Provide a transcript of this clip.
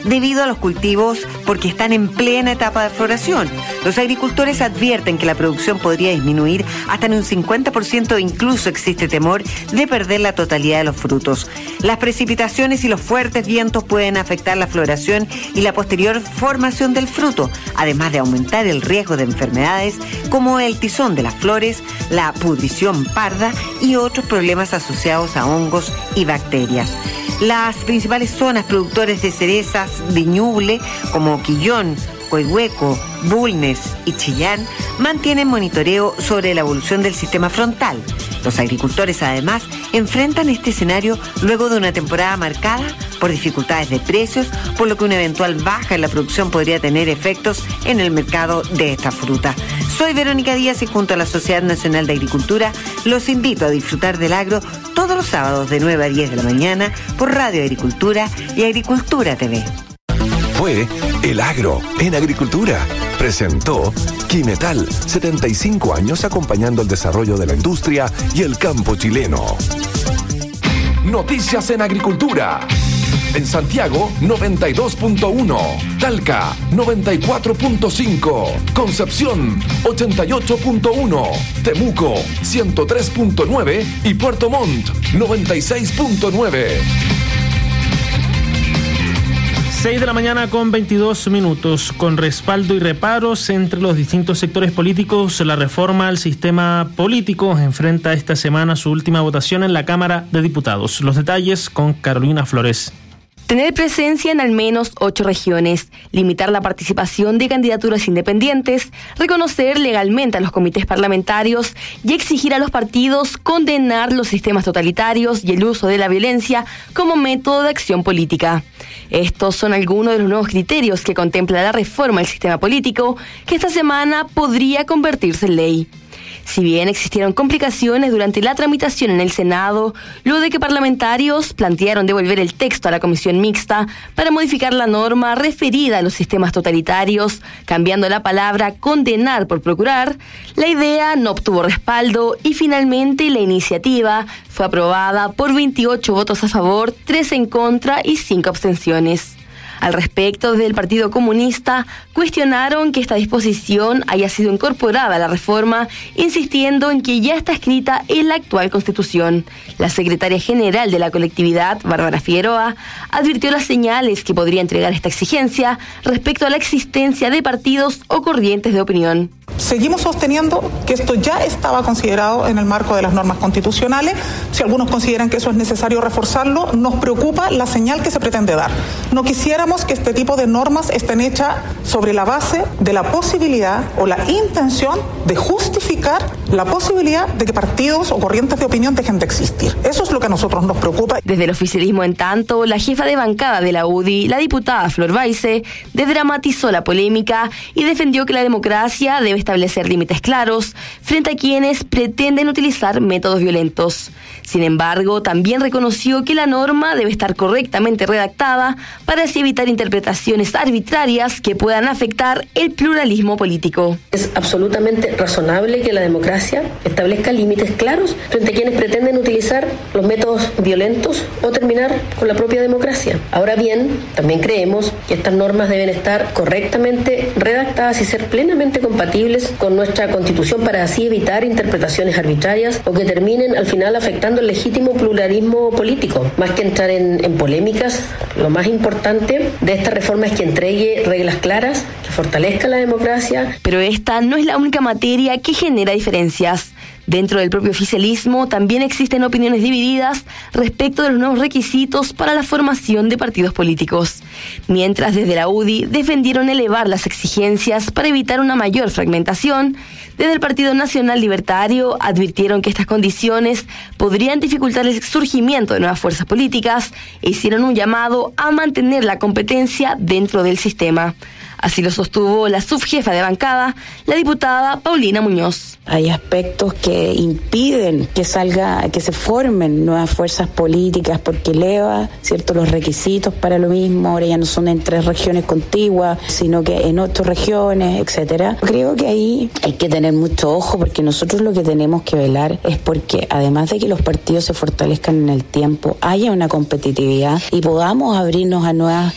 debido a los cultivos porque están en plena etapa de floración. Los agricultores advierten que la producción podría disminuir hasta en un 50% e incluso existe temor de perder la totalidad de los frutos. Las precipitaciones y los fuertes vientos pueden afectar la floración y la posterior formación del fruto, además de aumentar el riesgo de enfermedades como el tizón de las flores, la pudrición parda y otros problemas asociados a hongos y bacterias. Las principales zonas productores de cerezas de Ñuble, como Quillón, Coihueco, Bulnes y Chillán, mantienen monitoreo sobre la evolución del sistema frontal. Los agricultores, además, enfrentan este escenario luego de una temporada marcada por dificultades de precios, por lo que una eventual baja en la producción podría tener efectos en el mercado de esta fruta. Soy Verónica Díaz y junto a la Sociedad Nacional de Agricultura los invito a disfrutar del agro todos los sábados de 9 a 10 de la mañana por Radio Agricultura y Agricultura TV. Fue El Agro en Agricultura. Presentó Quimetal, 75 años acompañando el desarrollo de la industria y el campo chileno. Noticias en Agricultura. En Santiago, 92.1. Talca, 94.5. Concepción, 88.1. Temuco, 103.9. Y Puerto Montt, 96.9. 6 de la mañana con 22 minutos. Con respaldo y reparos entre los distintos sectores políticos, la reforma al sistema político enfrenta esta semana su última votación en la Cámara de Diputados. Los detalles con Carolina Flores. Tener presencia en al menos 8 regiones, limitar la participación de candidaturas independientes, reconocer legalmente a los comités parlamentarios y exigir a los partidos condenar los sistemas totalitarios y el uso de la violencia como método de acción política. Estos son algunos de los nuevos criterios que contempla la reforma al sistema político, que esta semana podría convertirse en ley. Si bien existieron complicaciones durante la tramitación en el Senado, luego de que parlamentarios plantearon devolver el texto a la comisión mixta para modificar la norma referida a los sistemas totalitarios, cambiando la palabra condenar por procurar, la idea no obtuvo respaldo y finalmente la iniciativa fue aprobada por 28 votos a favor, 3 en contra y 5 abstenciones. Al respecto, desde el Partido Comunista cuestionaron que esta disposición haya sido incorporada a la reforma, insistiendo en que ya está escrita en la actual Constitución. La secretaria general de la colectividad, Bárbara Figueroa, advirtió las señales que podría entregar esta exigencia respecto a la existencia de partidos o corrientes de opinión. Seguimos sosteniendo que esto ya estaba considerado en el marco de las normas constitucionales. Si algunos consideran que eso es necesario reforzarlo, nos preocupa la señal que se pretende dar. No quisiéramos que este tipo de normas estén hechas sobre la base de la posibilidad o la intención de justificar la posibilidad de que partidos o corrientes de opinión dejen de existir. Eso es lo que a nosotros nos preocupa. Desde el oficialismo, en tanto, la jefa de bancada de la UDI, la diputada Flor Baise, desdramatizó la polémica y defendió que la democracia debe establecer límites claros frente a quienes pretenden utilizar métodos violentos. Sin embargo, también reconoció que la norma debe estar correctamente redactada para así evitar interpretaciones arbitrarias que puedan afectar el pluralismo político. Es absolutamente razonable que la democracia establezca límites claros frente a quienes pretenden utilizar los métodos violentos o terminar con la propia democracia. Ahora bien, también creemos que estas normas deben estar correctamente redactadas y ser plenamente compatibles con nuestra Constitución para así evitar interpretaciones arbitrarias o que terminen al final afectando el legítimo pluralismo político. Más que entrar en polémicas, lo más importante de esta reforma es que entregue reglas claras, que fortalezca la democracia. Pero esta no es la única materia que genera diferencias. Dentro del propio oficialismo también existen opiniones divididas respecto de los nuevos requisitos para la formación de partidos políticos. Mientras desde la UDI defendieron elevar las exigencias para evitar una mayor fragmentación, desde el Partido Nacional Libertario advirtieron que estas condiciones podrían dificultar el surgimiento de nuevas fuerzas políticas e hicieron un llamado a mantener la competencia dentro del sistema. Así lo sostuvo la subjefa de bancada, la diputada Paulina Muñoz. Hay aspectos que impiden que se formen nuevas fuerzas políticas porque eleva, ¿cierto?, los requisitos para lo mismo. Ahora ya no son en 3 regiones contiguas, sino que en 8 regiones, etcétera. Creo que ahí hay que tener mucho ojo porque nosotros lo que tenemos que velar es porque además de que los partidos se fortalezcan en el tiempo, haya una competitividad y podamos abrirnos a nuevas